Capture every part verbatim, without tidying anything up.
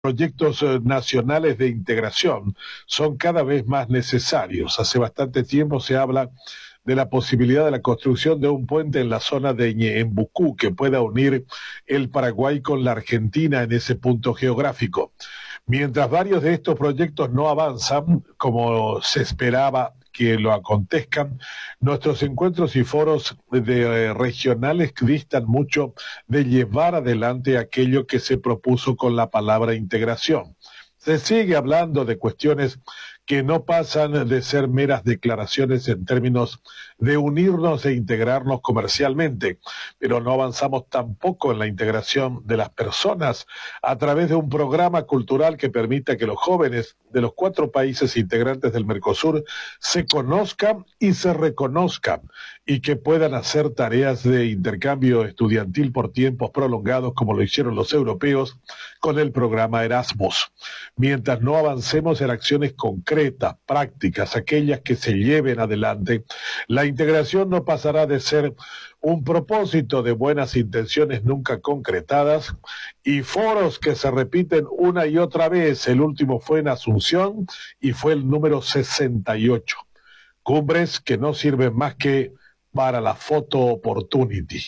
Proyectos eh, nacionales de integración son cada vez más necesarios. Hace bastante tiempo se habla de la posibilidad de la construcción de un puente en la zona de Ñeembucú que pueda unir el Paraguay con la Argentina en ese punto geográfico. Mientras varios de estos proyectos no avanzan como se esperaba que lo acontezcan, nuestros encuentros y foros de, eh, regionales distan mucho de llevar adelante aquello que se propuso con la palabra integración. Se sigue hablando de cuestiones que no pasan de ser meras declaraciones en términos de unirnos e integrarnos comercialmente, pero no avanzamos tampoco en la integración de las personas a través de un programa cultural que permita que los jóvenes de los cuatro países integrantes del Mercosur se conozcan y se reconozcan y que puedan hacer tareas de intercambio estudiantil por tiempos prolongados como lo hicieron los europeos con el programa Erasmus. Mientras no avancemos en acciones concretas, prácticas, aquellas que se lleven adelante, la integración no pasará de ser un propósito de buenas intenciones nunca concretadas y foros que se repiten una y otra vez. El último fue en Asunción y fue el número sesenta y ocho. Cumbres que no sirven más que para la photo opportunity.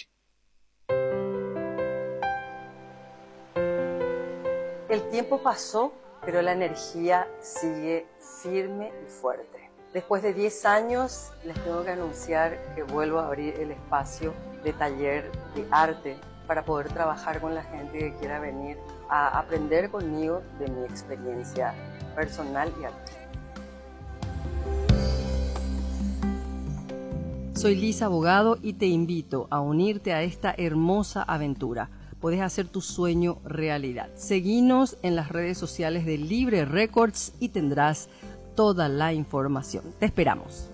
El tiempo pasó, pero la energía sigue firme y fuerte. Después de diez años, les tengo que anunciar que vuelvo a abrir el espacio de taller de arte para poder trabajar con la gente que quiera venir a aprender conmigo de mi experiencia personal y artística. Soy Lisa Abogado y te invito a unirte a esta hermosa aventura. Puedes hacer tu sueño realidad. Seguinos en las redes sociales de Libre Records y tendrás toda la información. Te esperamos.